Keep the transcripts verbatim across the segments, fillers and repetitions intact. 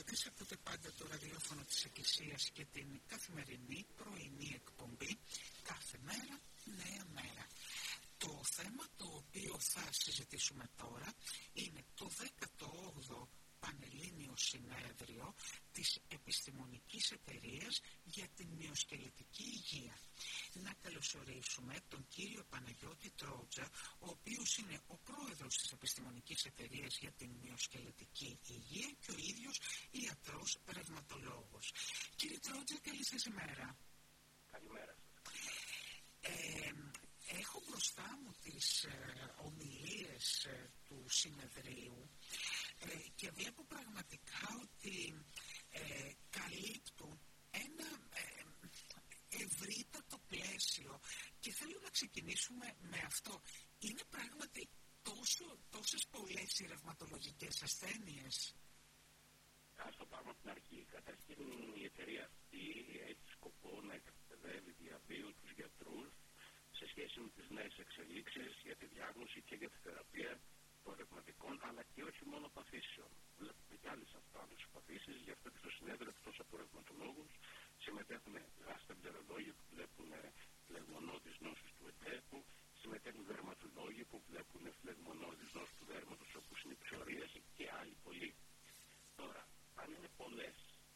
ακροατές, ακούτε πάντα το ραδιόφωνο της Εκκλησίας και την καθημερινή πρωινή εκπομπή «Κάθε μέρα, νέα μέρα». Το θέμα το οποίο θα συζητήσουμε τώρα είναι το δέκατο όγδοο Πανελλήνιο Συνέδριο της Επιστημονικής Εταιρείας για την Μυοσκελετική Υγεία. Να καλωσορίσουμε τον κύριο Παναγιώτη Τρότζα, ο οποίος είναι ο πρόεδρος της Επιστημονικής Εταιρείας για την Μυοσκελετική Υγεία και ο ίδιος ιατρός ρευματολόγος. Κύριε Τρότζα, καλή σας ημέρα. Καλημέρα σας. Ε, έχω μπροστά μου τις ε, ομιλίες ε, του συνεδρίου ε, και βλέπω πραγματικά ότι ε, καλύπτουν ένα ε, ευρύτατο πλαίσιο και θέλω να ξεκινήσουμε με αυτό. Είναι πράγματι τόσο, τόσες πολλές οι ρευματολογικές ασθένειες? Ας το πάρουμε από την αρχή. Καταρχήν η εταιρεία αυτή έχει σκοπό να εκπαιδεύει διαβίου τους γιατρούς σε σχέση με τις νέες εξελίξεις για τη διάγνωση και για τη θεραπεία των ρευματικών, αλλά και όχι μόνο παθήσεων. Βλέπουμε και άλλες αυτές παθήσεις, γι' αυτό και στο συνέδριο εκτός από ρευματολόγους συμμετέχουν γαστρεντερολόγοι που βλέπουν φλεγμονώδεις νόσους του εντέπου, συμμετέχουν δερματολόγοι που βλέπουν φλεγμονώδεις νόσους του δέρματος όπως είναι η ψωρίαση και άλλοι πολλοί. Τώρα, αν είναι πολλές,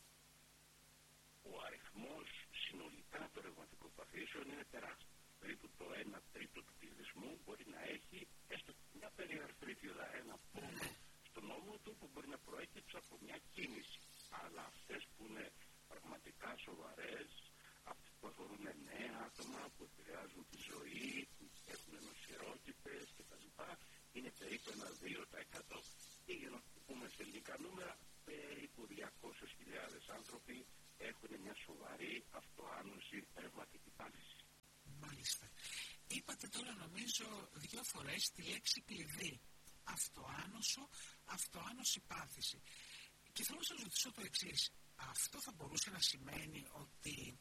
ο αριθμός συνολικά των ρευματικών παθήσεων είναι τεράστιο. Περίπου το ένα τρίτο του πληθυσμού μπορεί να έχει έστω μια περιαρθρίτιδα, ένα πόνο στον ώμο του που μπορεί να προέρχεται από μια κίνηση. Αλλά αυτές που είναι πραγματικά σοβαρές, αυτές που αφορούν νέα άτομα, που επηρεάζουν τη ζωή, που έχουν νοσηρότητες κτλ., είναι περίπου ένα δύο τοις εκατό. Και για να το πούμε σε ελληνικά νούμερα, περίπου διακόσιες χιλιάδες άνθρωποι έχουν μια σοβαρή αυτοάνωση ρευματική πάθηση. Μάλιστα. Είπατε τώρα νομίζω δύο φορές τη λέξη κλειδί. Αυτοάνωσο, αυτοάνωση πάθηση. Και θέλω να σας ρωτήσω το εξής. Αυτό θα μπορούσε να σημαίνει ότι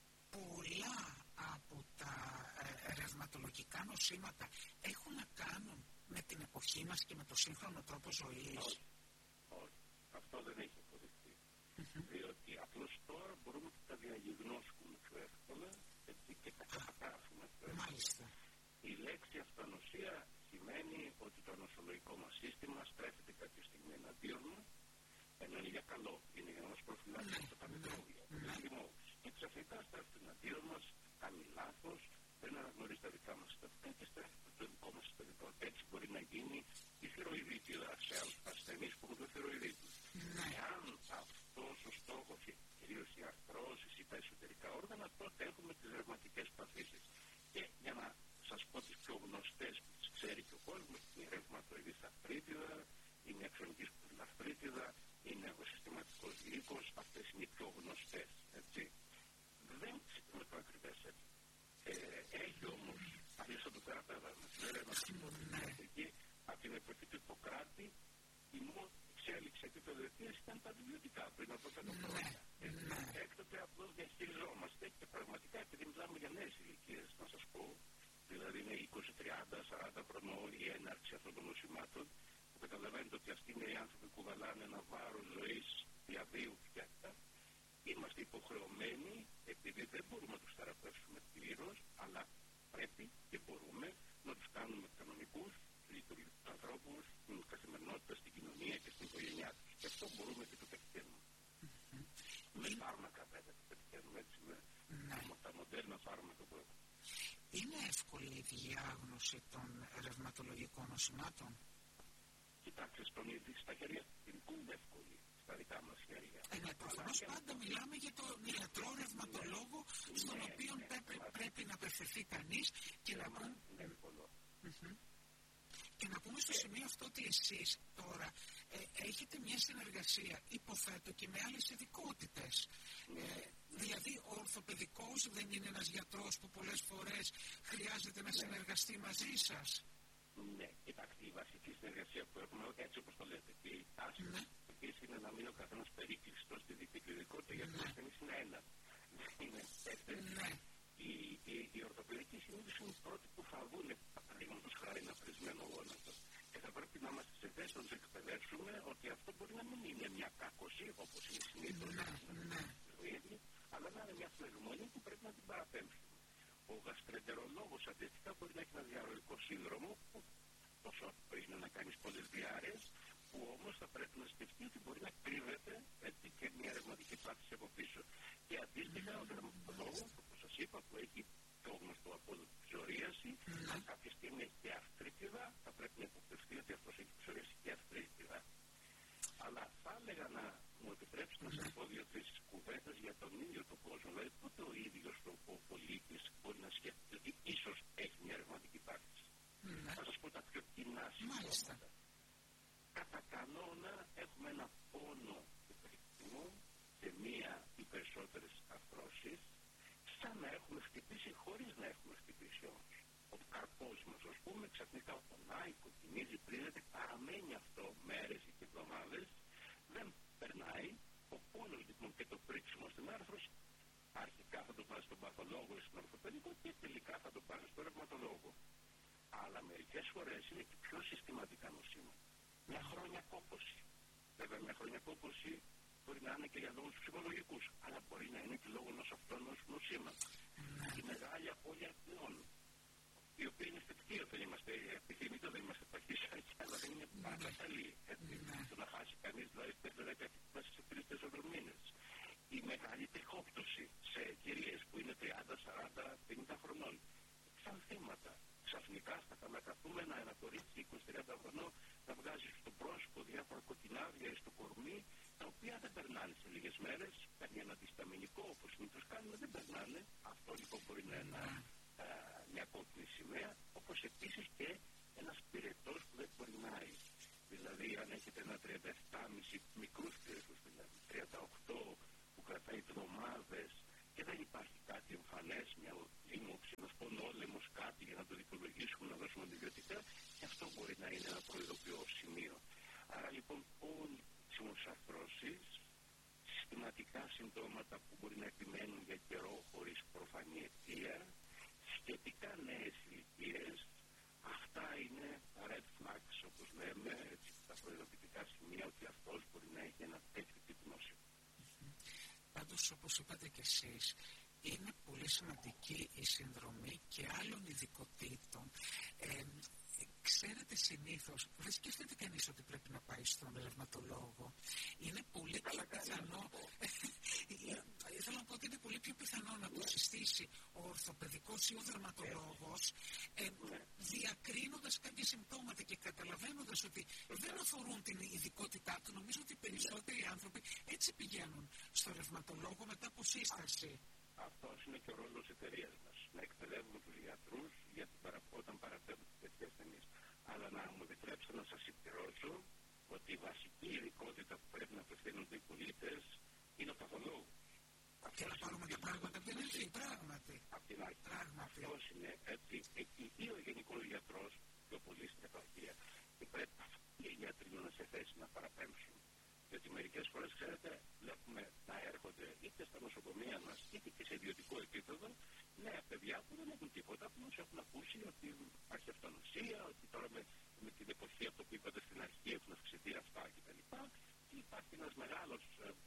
πολλά από τα ε, ρευματολογικά νοσήματα έχουν να κάνουν με την εποχή μας και με το σύγχρονο τρόπο ζωής? Όχι. Όχι. Αυτό δεν έχει αποδειχθεί. Mm-hmm. Διότι απλώς τώρα μπορούμε να τα διαγνώσουμε πιο εύκολα και τα καταγράφουμε πιο εύκολα. Μάλιστα. Η λέξη αυτοανοσία σημαίνει ότι το νοσολογικό μας σύστημα στρέφεται κάποια στιγμή εναντίον μας, ενώ είναι για καλό, είναι για να μας προφυλάξει από τα μικρόβια, από τους λοιμώδεις. Και ξαφνικά στρέφεται εναντίον μας, κάνει λάθος, δεν αναγνωρίζει τα δικά μας συστατικά και στρέφεται το δικό μας συστατικό. Έτσι μπορεί να γίνει η θηροειδίτιδα σε άλλους ασθενείς που έχουν το θηροειδίτιδα. Εάν αυτός ο στόχος, κυρίως η αρθρώσεις ή τα εσωτερικά όργανα, τότε έχουμε τις ρευματικές παθήσεις. Και για να σας πω τις πιο γνωστές που τις ξέρει και ο κόσμος, είναι η ρευματοειδής αρθρίτιδα, είναι η αξονική σπονδυλαρθρίτιδα, είναι ο συστηματικός λύκος, αυτές είναι οι πιο γνωστές. Έτσι. Δεν ξέρουμε το ακριβές έτσι. Ε, έχει όμως, αφήσα το θεραπεύα με τη ρευματική, από την εποχή του Ιπποκράτη, η μόνη εξέλιξη επίπεδοθείας ήταν τα αντιβιωτικά πριν από πέντε χρόνια. Έκτοτε απλώς διαχειριζόμαστε και πραγματικά επειδή μιλάμε για νέες ηλικίες, να σας πω, δηλαδή είναι είκοσι, τριάντα, σαράντα χρονών η έναρξη αυτών των νοσημάτων, που καταλαβαίνετε ότι αυτοί είναι οι άνθρωποι που κουβαλάνε ένα βάρος ζωής διαβίου πια. Είμαστε υποχρεωμένοι, επειδή δεν μπορούμε να τους θεραπεύσουμε πλήρως, αλλά πρέπει και μπορούμε να τους κάνουμε κανονικούς, λειτουργικούς ανθρώπους στην καθημερινότητα, στην κοινωνία και στην οικογένειά τους. Και αυτό μπορούμε και το πετυχαίνουμε. Mm-hmm. Με φάρμακα βέβαια το πετυχαίνουμε έτσι, με mm-hmm. τα μοντέρνα φάρμακα που έχουμε. Είναι εύκολη η διάγνωση των ρευματολογικών νοσημάτων? Κοιτάξτε, στον ίδιο στα χέρια του είναι εύκολη. Στα δικά μας χέρια. Ε, ναι, προφανώς πάντα μιλάμε για τον ιατρό ρευματολόγο, ναι, στον ναι, οποίο ναι, πρέπει, ναι, πρέπει να απευθυνθεί κανείς και ναι, να πούμε... Είναι εύκολο. Mm-hmm. Και να πούμε στο σημείο αυτό ότι εσείς τώρα ε, έχετε μια συνεργασία, υποθέτω, και με άλλες ειδικότητες. Ναι. Ε, δηλαδή, ο ορθοπαιδικός δεν είναι ένας γιατρός που πολλές φορές χρειάζεται να ναι. συνεργαστεί μαζί σας? Ναι, κοιτάξτε, η βασική συνεργασία που έχουμε, έτσι όπως το λέτε, και η τάση ναι. επίσης είναι να μην ο καθένας περίκλειστος στη δική του ειδικότητα, γιατί ναι. ο ασθενής είναι ένα. Είναι τέσσερις. Ναι. Οι, οι, οι ορθοπαιδικοί συνήθως είναι οι πρώτοι που θα βγουν, παραδείγματος χάρη, ένα πρισμένο γόνατο. Και θα πρέπει να είμαστε σε θέση να τους εκπαιδεύσουμε ότι ότι αυτό μπορεί να μην είναι μια κακοσία όπως είναι συνήθως ναι. αλλά να είναι μια φλεγμονή που πρέπει να την παραπέμψουμε. Ο γαστρεντερολόγος αντίστοιχα μπορεί να έχει ένα διαρροϊκό σύνδρομο που τόσο είναι να κάνει πολλές διάρρειες, που όμως θα πρέπει να σκεφτεί ότι μπορεί να κρύβεται έτσι και μια ρευματική πάθηση από πίσω. Και αντίστοιχα ο δερματολόγος, όπως σας είπα, που έχει το γνωστό απόδοτο ψωρίαση, αν κάποια στιγμή έχει και αυστρίτιδα, θα πρέπει να υποπτευτεί ότι αυτός έχει ψωρίαση και αυστρίτιδα. Αλλά θα έλεγα να μου επιτρέψει να σας πω δύο-τρεις κουβέντες για τον ίδιο τον κόσμο. Δηλαδή, πότε ο ίδιος ο πολίτης μπορεί να σκέφτεται ότι ίσως έχει μια ρευματική πάθηση. Mm. Θα σας πω τα πιο κοινά συμπτώματα. Κατά κανόνα έχουμε ένα πόνο του περίπτωμου σε μία ή περισσότερες αρθρώσεις, σαν να έχουμε χτυπήσει χωρίς να έχουμε χτυπήσει όμως. Ο καρπός μας, ας πούμε, ξαφνικά πονάει, κοκκινίζει, πρίζεται, παραμένει αυτό μέρες ή και εβδομάδες, δεν περνάει. Ο πόνος λοιπόν και το πρίξιμο στην άρθρωση αρχικά θα το πάει στον παθολόγο ή στον ορθοπαιδικό και τελικά θα το πάει στον ρευματολόγο. Αλλά μερικές φορές είναι και πιο συστηματικά νοσήματα. Μια χρόνια κόπωση. Βέβαια, μια χρόνια κόπωση μπορεί να είναι και για λόγους ψυχολογικούς, αλλά μπορεί να είναι και λόγω ενός αυτόνομου νοσήματος. Η μεγάλη απώλεια ακτινών, η οποία είναι θετική, δεν είμαστε επιθυμητοί, δεν είμαστε παχύσαρκοι, αλλά δεν είναι πάντα καλή. Το να χάσει κανείς δηλαδή πέντε δέκα μέσα σε τρεις τέσσερις μήνες. Η μεγάλη τριχόπτωση σε κυρίες που είναι τριάντα, σαράντα, πενήντα χρονών. Εξανθήματα. Ξαφνικά θα ανακαθούμε ένα, ένα κορίτσι είκοσι τριάντα χρονών να βγάζει στο πρόσωπο διάφορα κοκκινάδια ή στο κορμί, τα οποία δεν περνάνε σε λίγες μέρες. Κάνει ένα αντισταμινικό όπως συνήθως κάνουμε, δεν περνάνε. Αυτό λοιπόν μπορεί να είναι α, μια κόκκινη σημαία, όπως επίσης και ένας πυρετός που δεν περνάει. Δηλαδή, αν έχετε ένα τριάντα επτά κόμμα πέντε μικρούς πυρετούς, δηλαδή τριάντα οκτώ που κρατάει εβδομάδες και δεν υπάρχει κάτι εμφανές, μια λίμωξη, ένας πονόλεμος, κάτι για να το δικαιολογήσουμε, να δώσουμε αντιβιωτικά, και αυτό μπορεί να είναι ένα προειδοποιό σημείο. Άρα λοιπόν, όλοι τις αρθρώσεις, συστηματικά συμπτώματα που μπορεί να επιμένουν για καιρό χωρίς προφανή αιτία, σχετικά νέες ηλικίες, αυτά είναι red flags, όπως λέμε, έτσι, τα προειδοποιητικά σημεία ότι αυτός μπορεί να έχει ένα τέτοιο τύπο νόσημα. Πάντως, όπως είπατε και εσείς, είναι πολύ σημαντική η συνδρομή και άλλων ειδικοτήτων. Ε, ξέρετε, συνήθως δεν σκέφτεται κανείς ότι πρέπει να πάει στον ρευματολόγο. Είναι πολύ πιο πιθανό. Θέλω να πω ότι είναι πολύ πιο πιθανό να το συστήσει ο ορθοπαιδικός ή ο δερματολόγος, ε, διακρίνοντας κάποια συμπτώματα και καταλαβαίνοντας ότι δεν αφορούν την ειδικότητά του. Νομίζω ότι οι περισσότεροι άνθρωποι έτσι πηγαίνουν στο ρευματολόγο μετά από σύσταση. Αυτός είναι και ο ρόλος της εταιρείας μας. Να εκπαιδεύουμε τους γιατρούς για την παρα... όταν παραπέμπουν τέτοιες ασθενείς. Αλλά να μου επιτρέψετε να σας συμπληρώσω ότι η βασική ειδικότητα που πρέπει να απευθύνονται οι πολίτες είναι ο παθολόγος. Και να πάρουμε τα πράγματα από την αρχή, πράγματι. Από την αρχή. Αυτός είναι έτσι. Εκεί ή ο γενικός γιατρός, πιο πολύ στην επαρχία. Και πρέπει αυτοί οι γιατροί να είναι σε θέση να παραπέμψουν. Γιατί μερικές φορές, ξέρετε, βλέπουμε να έρχονται είτε στα νοσοκομεία μας, είτε και σε ιδιωτικό επίπεδο, νέα παιδιά που δεν έχουν τίποτα, που μας έχουν ακούσει ότι υπάρχει αυτονοσία, ότι τώρα με, με την εποχή αυτό που είπατε στην αρχή έχουν αυξηθεί αυτά κτλ. Και υπάρχει ένας μεγάλος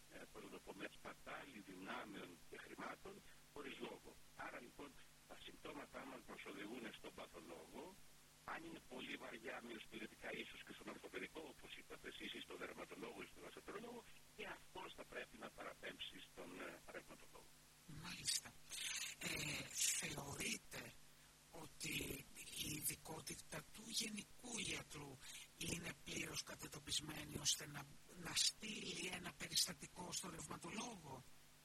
με σπατάλη δυνάμεων και χρημάτων χωρίς λόγο. Άρα λοιπόν τα συμπτώματά μας μας οδηγούν στον παθολόγο. Αν είναι πολύ βαριά, μειοσπηρετικά, ίσως και στον ορθοπαιδικό, όπως είπατε εσείς, ή στον δερματολόγο ή στον γαστρολόγο, και αυτός θα πρέπει να παραπέμψει στον ρευματολόγο. Μάλιστα. Ε, θεωρείτε ότι η ειδικότητα του γενικού ιατρού είναι πλήρως κατατοπισμένη ώστε να, να στείλει ένα περιστατικό στον ρευματολόγο?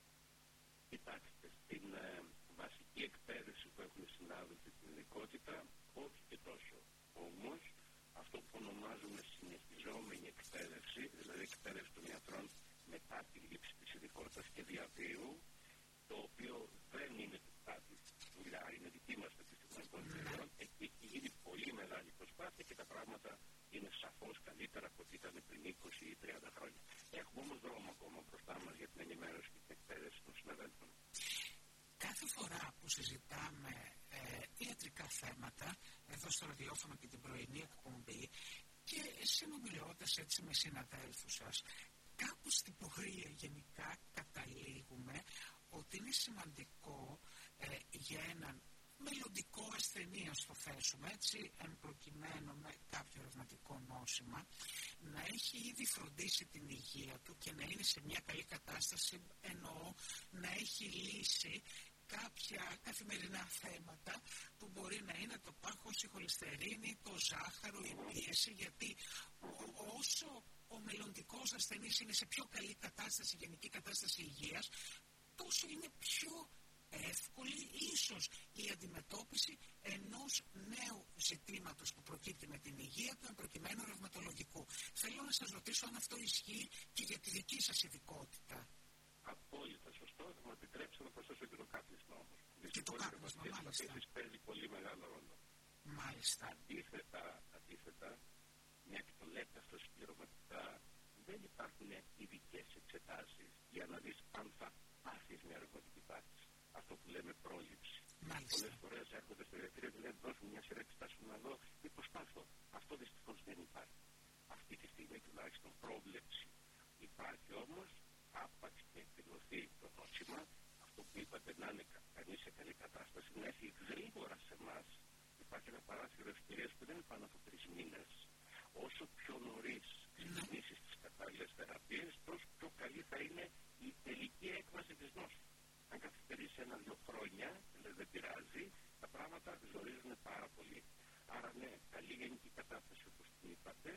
Κοιτάξτε, στην ε, βασική εκπαίδευση που έχουν οι συνάδελφοι στην ειδικότητα, όχι και τόσο. Όμως, αυτό που ονομάζουμε συνεχιζόμενη εκπαίδευση, δηλαδή εκπαίδευση των ιατρών μετά τη λήψη της ειδικότητας και διαβίου, το οποίο δεν είναι κάτι δουλειά, είναι δική μας επιστημονικών ιατρών, έχει γίνει πολύ μεγάλη προσπάθεια και τα πράγματα είναι σαφώς καλύτερα από ό,τι ήταν πριν είκοσι ή τριάντα χρόνια. Έχουμε όμως δρόμο ακόμα μπροστά μας για την ενημέρωση και την εκπαίδευση των συναδέλφων. Κάθε φορά που συζητάμε ε, ιατρικά θέματα, εδώ στο ραδιόφωνο και την πρωινή εκπομπή, Και συνομιλώντας έτσι με συναδέλφους σας, κάπου στην πορεία γενικά καταλήγουμε ότι είναι σημαντικό ε, για έναν μελλοντικό ασθενή, ας το θέσουμε έτσι, εν προκειμένου με κάποιο ρευματικό νόσημα, να έχει ήδη φροντίσει την υγεία του και να είναι σε μια καλή κατάσταση, εννοώ να έχει λύσει κάποια καθημερινά θέματα που μπορεί να είναι το πάχος, η χολυστερίνη, το ζάχαρο, η πίεση, γιατί όσο ο μελλοντικός ασθενής είναι σε πιο καλή κατάσταση, γενική κατάσταση υγείας, τόσο είναι πιο εύκολη ίσως η αντιμετώπιση ενός νέου ζητήματος που προκύπτει με την υγεία του, εν προκειμένου ρευματολογικού. Θέλω να σας ρωτήσω αν αυτό ισχύει και για τη δική σας ειδικότητα. Απόλυτα σωστό, θα μου επιτρέψετε να προσθέσω και το κάπνισμα όμως. Και το κάπνισμα, μάλιστα. Επίσης παίζει πολύ μεγάλο ρόλο. Μάλιστα. Αντίθετα, αντίθετα, μια και το λέτε αυτό συμπληρωματικά, δεν υπάρχουν ειδικές εξετάσεις για να δεις αν θα πάθεις μια ρευματική πάθηση. Αυτό που λέμε πρόληψη. Πολλές φορές έρχονται στο ιατρείο και λένε δώσουμε μια σειρά εξετάσεων να δω μήπως πάθω. Αυτό δυστυχώς δεν υπάρχει. Αυτή τη στιγμή τουλάχιστον πρόβλεψη υπάρχει, όμως άπαξ και εκδηλωθεί το νόσημα, αυτό που είπατε να είναι κανείς σε καλή κατάσταση, να έρθει γρήγορα σε εμάς. Υπάρχει ένα παράθυρο ευκαιρίας που δεν είναι πάνω από τρεις μήνες. Όσο πιο νωρίς ξεκινήσεις τις κατάλληλες θεραπείες, τόσο πιο καλή θα είναι η τελική έκβαση της νόσου. Αν καθυστερήσει ένα-δύο χρόνια, δεν πειράζει, τα πράγματα ζορίζουν πάρα πολύ. Άρα ναι, καλή γενική κατάσταση όπως την είπατε,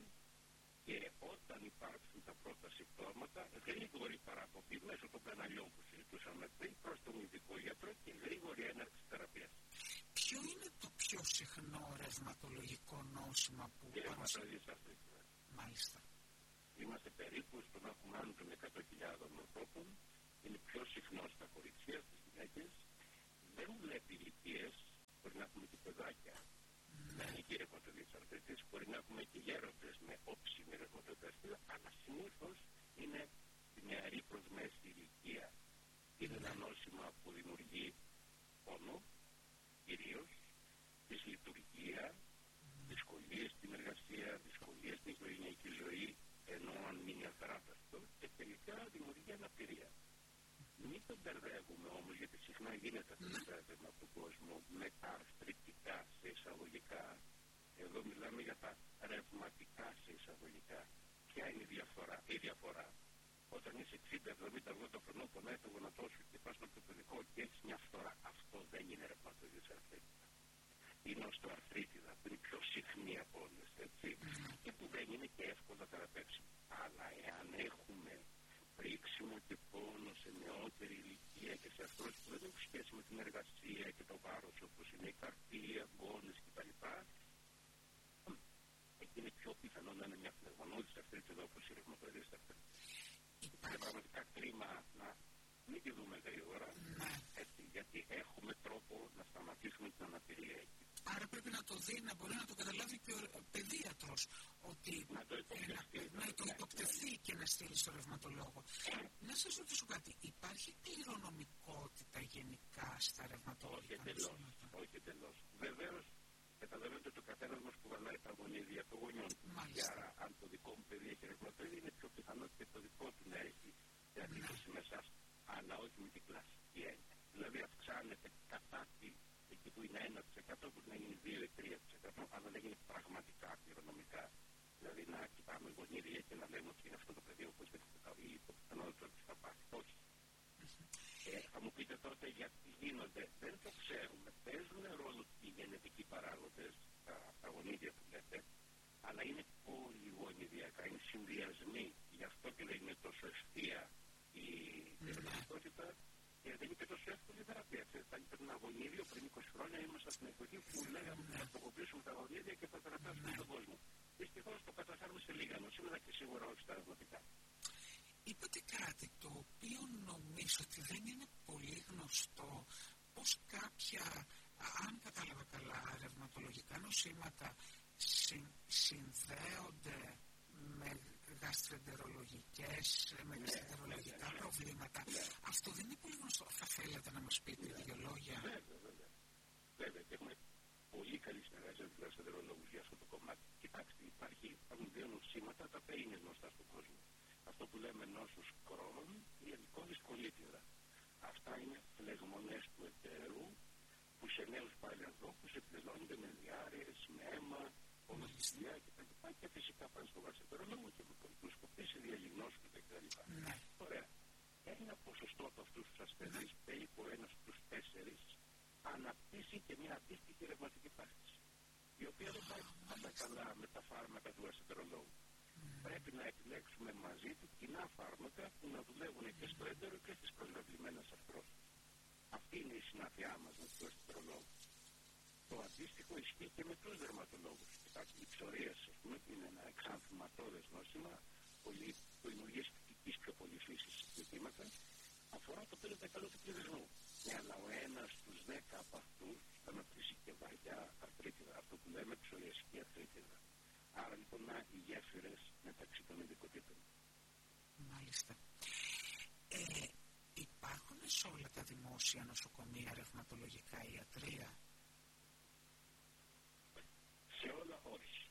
και όταν υπάρξουν τα πρώτα συμπτώματα, γρήγορη παραπομπή μέσω των καναλιών που συζητούσαμε πριν προς τον ειδικό γιατρό και γρήγορη έναρξη θεραπείας. Ποιο είναι το πιο συχνό ρευματολογικό νόσημα που και ρευματολογική αρθρίτιδα. Μάλιστα. Είμαστε περίπου στον άνω των εκατό χιλιάδων ανθρώπων. Είναι πιο συχνό στα κοριτσιά, στις γυναίκες. Δεν βλέπει ηλικίες, μπορεί να έχουμε και παιδάκια με ανική ρευματολογική αρθρίτιδα, μπορεί να έχουμε και γέροντες με όψιμη ρευματολογική αρθρίτιδα, αλλά συνήθως είναι τη νεαρή προς μέση ηλικία. Είναι ένα νόσημα που δημιουργεί πόνο, κυρίως, δυσλειτουργία, δυσκολίες στην εργασία, δυσκολίες στην οικογενειακή ζωή, ενώ αν μείνει αθεράπευτο, και τελικά δημιουργεί αναπηρία. Μην τον μπερδεύουμε όμως, γιατί συχνά γίνεται αυτό το μπέρδεμα από τον κόσμο με τα αρθριτικά σε εισαγωγικά. Εδώ μιλάμε για τα ρευματικά σε εισαγωγικά. Ποια είναι η διαφορά? Η διαφορά, όταν είσαι εξήντα εβδομήντα ογδόντα χρονών, πονάει το γονατό σου και πας στο ορθοπαιδικό και έχεις μια φθορά, αυτό δεν είναι ρευματολογική αρθρίτιδα. Είναι οστεοαρθρίτιδα που είναι πιο συχνή από όλες, έτσι, και που δεν είναι και εύκολα θεραπεύσιμη. Αλλά εάν έχουμε πρίξιμο και πόνο σε νεότερη ηλικία και σε αρθρώσεις που δεν έχουν σχέση με την εργασία και το βάρος, όπως είναι η καρπή, οι αγκώνες κτλ., εκεί είναι πιο πιθανό να είναι μια πνευμονώδης αρθρίτιδα όπως η ρευματολογική αρθρίτιδα. Είναι πραγματικά κρίμα να μην τη δούμε γρήγορα, έτσι, γιατί έχουμε τρόπο να σταματήσουμε την αναπηρία εκεί. Άρα πρέπει να το δει, να μπορεί να το καταλάβει και ο παιδίατρος, ότι να το υποπτευθεί, να, να το υποπτευθεί και να στείλει στο ρευματολόγο. Να σας ρωτήσω κάτι, υπάρχει κληρονομικότητα γενικά στα ρευματολογικά νοσήματα? Όχι εντελώς. Βεβαίως, καταλαβαίνετε ότι ο καθένας μας κουβαλάει τα γονίδια των γονιών του. Και άρα, αν το δικό μου παιδί έχει ρευματοειδή, είναι πιο πιθανό και το δικό του να έχει αντίθεση με εσάς. Αλλά όχι με την κλασική έννοια. Δηλαδή, αυξάνεται κατά τη εκεί που είναι ένα τοις εκατό, που να γίνει δύο ή τρία τοις εκατό, αλλά δεν είναι πραγματικά κληρονομικά. Δηλαδή, να κοιτάμε γονίδια και να λέμε ότι είναι αυτό το παιδί όπως δεν έχει το πιθανότερο ότι θα πάθει. Όχι. Ε, θα μου πείτε τότε γιατί γίνονται, δεν το ξέρουμε. Παίζουν ρόλο οι γενετικοί παράγοντες, τα, τα γονίδια που λέτε, αλλά είναι πολυγονιδιακά, είναι συνδυασμοί. Γι' αυτό και δεν είναι τόσο ευθεία η κληρονομικότητα και δεν είναι τόσο εύκολη η θεραπεία. Θα ήταν ένα γονίδιο πριν είκοσι χρόνια, ήμασταν στην εποχή που λέγαμε να τροποποιήσουμε τα γονίδια και θα θεραπεύσουμε τον κόσμο. Δυστυχώς το καταφέρουμε σε λίγα νοσήματα και σίγουρα όχι στα ρευματικά. Είπατε κάτι το οποίο νομίζω ότι δεν είναι πολύ γνωστό, πως κάποια, αν κατάλαβα καλά, ρευματολογικά νοσήματα συν, συνδέονται με γαστρεντερολογικές, με γαστρεντερολογικά προβλήματα. Αυτό δεν είναι πολύ γνωστό. Θα θέλετε να μας πείτε δύο λόγια? Βέβαια, βέβαια. Βέβαια, και έχουμε πολύ καλή συνεργασία με τους γαστρεντερολόγους για αυτό το κομμάτι. Κοιτάξτε, υπάρχει, υπάρχουν δύο νοσήματα τα οποία είναι γνωστά στον κόσμο. Αυτό που λέμε νόσος Κρόν ή ελικόδης κολίτιδα. Αυτά είναι φλεγμονές του εταίρου που σε νέους παλαιανθρώπους εκδηλώνονται με διάρρειες, με αίμα, ομοθυσία κτλ. Και φυσικά πάνε στον γαστρεντερολόγο και με τους σκοπείς διαλιγνώσουν κτλ. Ωραία. Ένα ποσοστό από αυτούς τους ασθενείς, περίπου ένας στους τέσσερις, αναπτύσσει και μια αντίστοιχη ρευματική πάθηση, η οποία δεν πάει πάντα καλά με τα φάρμακα του γαστρεντερολόγου. Mm. Πρέπει να επιλέξουμε μαζί του κοινά φάρμακα που να δουλεύουν και στο έντερο και στις προσβεβλημένες αρθρώσεις. Αυτή είναι η συνάφειά μας με τους γαστρεντερολόγους. Το αντίστοιχο ισχύει και με τους δερματολόγους. Κοιτάξτε, η ψωρία, ας πούμε, είναι ένα εξανθηματώδες νόσημα, πολύ δημιουργεί αισθητικής πιο πολύ φύσης ζητήματα, αφορά το πέντε τοις εκατό του πληθυσμού. Αλλά ο ένας στους δέκα από αυτούς θα αναπτύσσει και βαριά αρθρίτιδα, αυτό που λέμε ψωριασική αρθρίτιδα. Άρα λοιπόν οι γέφυρες μεταξύ των ειδικοτήτων. Μάλιστα. Ε, υπάρχουν σε όλα τα δημόσια νοσοκομεία ρευματολογικά ιατρεία? Σε όλα όχι.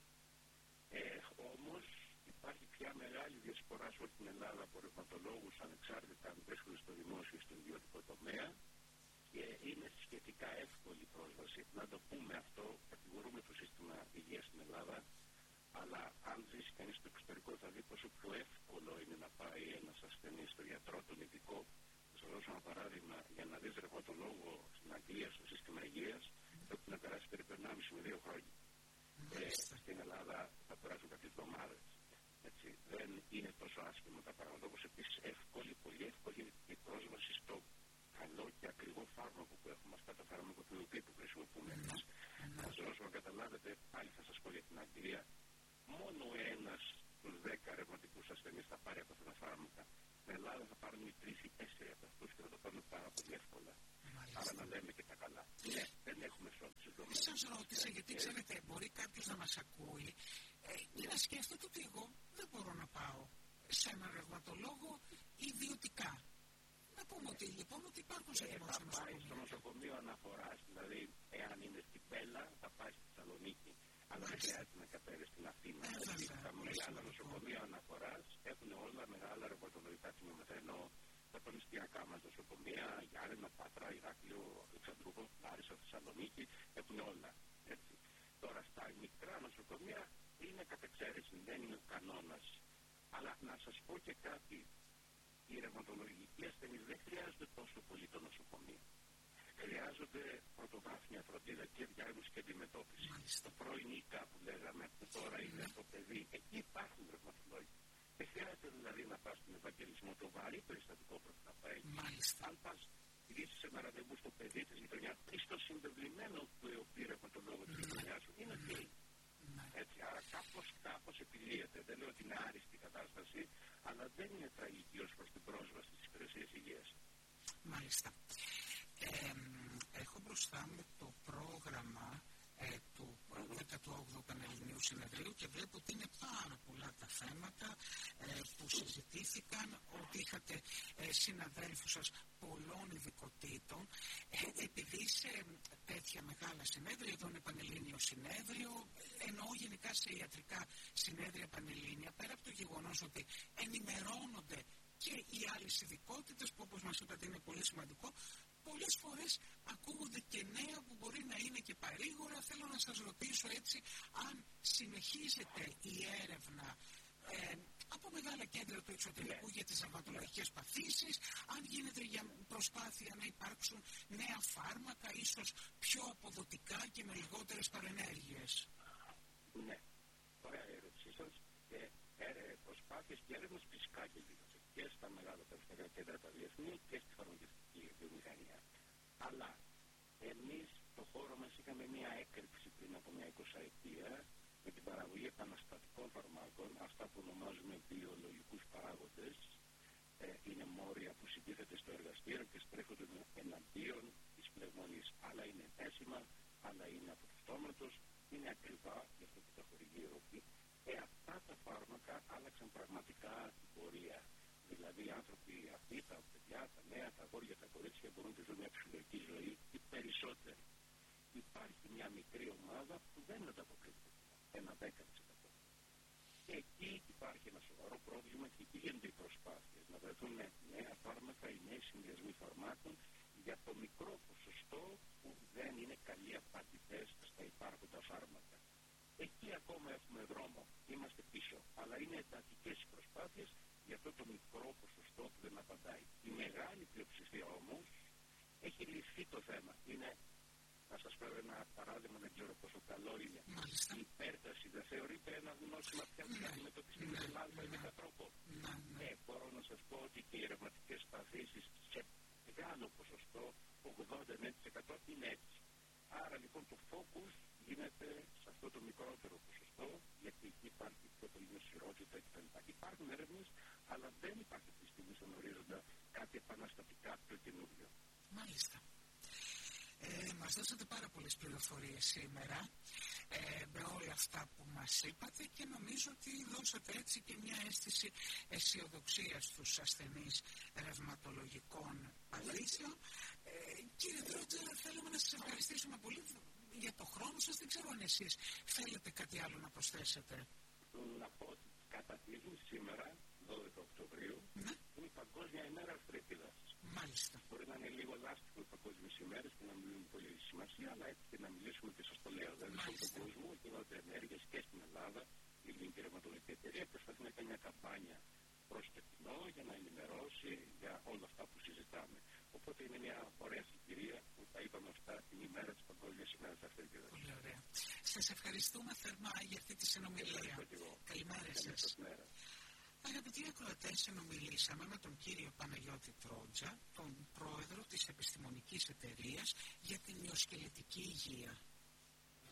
Ε, όμως υπάρχει πια μεγάλη διασπορά σε όλη την Ελλάδα από ρευματολόγους ανεξάρτητα αν βρίσκονται στο δημόσιο ή στο ιδιωτικό τομέα και είναι σχετικά εύκολη πρόσβαση. Να το πούμε αυτό, κατηγορούμε το σύστημα υγείας στην Ελλάδα, αλλά αν ζήσει κανείς στο εξωτερικό θα δει πόσο πιο εύκολο είναι να πάει ένας ασθενής στο γιατρό, τον ειδικό. Θα σας δώσω ένα παράδειγμα. Για να δεις ρευματολόγο στην Αγγλία, στο σύστημα υγείας, πρέπει να περάσει περίπου ενάμιση με δύο χρόνια. Ε, στην Ελλάδα θα περάσουν κάποιες εβδομάδες. Έτσι, δεν είναι τόσο άσχημα τα πράγματα. Όπως επίσης εύκολη, πολύ εύκολη η πρόσβαση στο καλό και ακριβό φάρμακο που έχουμε, αυτά τα φάρμακο του που χρησιμοποιούμε εμείς. Να σας δώσω να καταλάβετε, πάλι θα σας πω για την Αγγλία, μόνο ένας στους δέκα ρευματικούς ασθενείς θα πάρει από αυτά τα φάρμακα. Στην Ελλάδα θα πάρουν οι τρεις ή τέσσερις από αυτούς και θα το πάρουν πάρα πολύ εύκολα. Άρα να λέμε και τα καλά. Ναι, δεν έχουμε σώπηση. Σας ρώτησα γιατί ξέρετε, μπορεί κάποιος να μας ακούει ε, και να σκέφτεται ότι εγώ δεν μπορώ να πάω σε έναν ρευματολόγο ιδιωτικά. Να πούμε ότι λοιπόν ότι υπάρχουν σε δημόσια νοσοκομεία. Θα πάει στο νοσοκομείο αναφοράς, δηλαδή εάν είναι στην Πέλα θα πάει στη Θεσσαλονίκη. Αλλά δεν χρειάζεται να κατέβει στην Αθήνα. Τα μεγάλα νοσοκομεία αναφοράς έχουν όλα μεγάλα ρευματολογικά τμήματα. Ενώ τα πανεπιστημιακά μας νοσοκομεία, Γιάννενα, Πάτρα, Ηράκλειο, Αλεξανδρούπολη, Λάρισα, Θεσσαλονίκη έχουν όλα. Έτσι. Τώρα στα μικρά νοσοκομεία είναι κατ' εξαίρεση, δεν είναι ο κανόνας. Αλλά να σας πω και κάτι. Οι ρευματολογικοί ασθενείς δεν χρειάζονται τόσο πολύ το νοσοκομείο. Χρειάζονται πρωτοβάθμια φροντίδα και διάγνωση και αντιμετώπιση. Στο πρώην ΙΚΑ που λέγαμε, που τώρα είναι το παιδί, εκεί υπάρχουν ρευματολόγοι. Δεν χρειάζεται δηλαδή να πας στον Ευαγγελισμό, το βαρύ περιστατικό πρέπει να πάει. Αν πας στηρίζεις ένα ραντεβού στο παιδί της γειτονιάς ή στο συνδευλημένο του εωπή ρευματολόγου της γειτονιάς σου, είναι ok. Έτσι, άρα κάπως, κάπως επιλύεται. Δεν λέω ότι είναι άριστη η κατάσταση, αλλά δεν είναι τραγική ως προς την πρόσβαση στις υπηρεσίες υγείας. Μάλιστα. Ε, έχω μπροστά μου το πρόγραμμα ε, του δέκατου όγδοου Πανελληνίου Συνεδρίου και βλέπω ότι είναι πάρα πολλά τα θέματα ε, που συζητήθηκαν, ότι είχατε ε, συναδέλφους σας πολλών ειδικοτήτων. Ε, επειδή σε τέτοια μεγάλα συνέδρια, εδώ είναι Πανελλήνιο Συνέδριο, εννοώ γενικά σε ιατρικά συνέδρια πανελλήνια, πέρα από το γεγονός ότι ενημερώνονται και οι άλλες ειδικότητες που όπως μας είπατε είναι πολύ σημαντικό, πολλές φορές ακούγονται και νέα που μπορεί να είναι και παρήγορα. Θέλω να σας ρωτήσω έτσι, αν συνεχίζεται η έρευνα ε, από μεγάλα κέντρα του εξωτερικού για τις ρευματολογικές παθήσεις, αν γίνεται για προσπάθεια να υπάρξουν νέα φάρμακα, ίσως πιο αποδοτικά και με λιγότερες παρενέργειες. Ναι, ωραία ερώτησή σας. Και ε, προσπάθειες και έρευνες φυσικά και γίνονται και στα μεγάλα περιφερειακά κέντρα τα διεθνή και στη φαρμακευτική βιομηχανία. Αλλά εμείς στο χώρο μας είχαμε μια έκρηξη πριν από μια εικοσαετία με την παραγωγή επαναστατικών φαρμάκων, αυτά που ονομάζουμε βιολογικούς παράγοντες. Ε, είναι μόρια που συντίθεται στο εργαστήριο και στρέφονται εναντίον της πνευμονής. Άλλα είναι έσιμα, άλλα είναι από του στόματος, είναι ακριβά, γι' αυτό που τα χορηγεί η Ευρώπη. Ε, αυτά τα φάρμακα άλλαξαν πραγματικά την πορεία. Δηλαδή οι άνθρωποι αυτοί, τα παιδιά, τα νέα, τα αγόρια, τα κορίτσια μπορούν να ζουν μια ψυχολογική ζωή, οι περισσότεροι. υπάρχει μια μικρή ομάδα που δεν ανταποκρίνεται, ένα δέκα τοις εκατό. Και εκεί υπάρχει ένα σοβαρό πρόβλημα και εκεί γίνονται οι προσπάθειες να βρεθούν νέα φάρμακα ή νέοι συνδυασμοί φαρμάκων για το μικρό ποσοστό που δεν είναι καλοί απαντητές στα υπάρχοντα φάρμακα. Εκεί ακόμα έχουμε δρόμο, είμαστε πίσω, αλλά είναι εντατικές οι προσπάθειες για αυτό το μικρό ποσοστό που δεν απαντάει. Η μεγάλη πλειοψηφία όμως έχει λυθεί το θέμα. Είναι, να σας φέρω ένα παράδειγμα, δεν ξέρω πόσο καλό είναι. Μάλιστα. Η υπέρταση δεν θεωρείται ένα γνώσιμα πια που θα αντιμετωπιστεί με τον α ή με τρόπο. Ναι, μπορώ να σας πω ότι και οι ρευματικές παθήσεις σε μεγάλο ποσοστό, ογδόντα τοις εκατό είναι έτσι. Άρα λοιπόν το focus γίνεται σε αυτό το μικρότερο ποσοστό, γιατί εκεί υπάρχει πιο πολύ νοσηρότητα κτλ. Υπάρχουν έρευνες, αλλά δεν υπάρχει αυτή τη στιγμή στον ορίζοντα κάτι επαναστατικά πιο καινούριο. Μάλιστα. Ε, μας δώσατε πάρα πολλές πληροφορίες σήμερα ε, με όλα αυτά που μας είπατε και νομίζω ότι δώσατε έτσι και μια αίσθηση αισιοδοξίας στους ασθενείς ρευματολογικών παθήσεων. Ε, κύριε Τρότζα, θέλουμε να σας ευχαριστήσουμε πολύ για το χρόνο σας. Δεν ξέρω αν εσείς θέλετε κάτι άλλο να προσθέσετε. Να πω ότι κατατίζουν σήμερα, δώδεκα Οκτωβρίου, ναι, είναι η Παγκόσμια ημέρα Αρθρίτιδας. Μάλιστα. Μπορεί να είναι λίγο λάστιχο οι παγκόσμιες ημέρες και να μην δίνουν πολύ σημασία, αλλά έτσι και να μιλήσουμε και σας το λέω. Δηλαδή στον κόσμο γίνονται ενέργειες και στην Ελλάδα. Η Ελληνική Ρευματολογική Εταιρεία προσπαθεί να κάνει μια καμπάνια προς το κοινό για να ενημερώσει για όλα αυτά που συζητάμε. Οπότε είναι μια ωραία συγκυρία που τα είπαμε αυτά την ημέρα της Παγκόσμιας ημέρας Αρθρίτιδας. Πολύ ωραία. Σας ευχαριστούμε θερμά για αυτή τη συνομιλία. Καλημέρα σας. Αγαπητοί ακροατές, συνομιλήσαμε με τον κύριο Παναγιώτη Τρότζα, τον πρόεδρο της Επιστημονικής Εταιρείας για την Μυοσκελετική Υγεία.